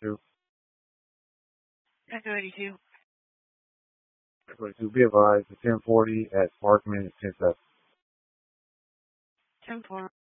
82. Echo 82. Echo 82, be advised, the 1040 at Sparkman is 10-7. 10-4.